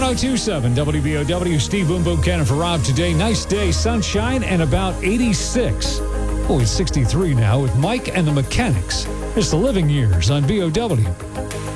1027 WBOW, Steve Boom Boom Cannon for Rob today. Nice day, sunshine, and about 86. Oh, it's 63 now with Mike and the Mechanics. It's the Living Years on BOW.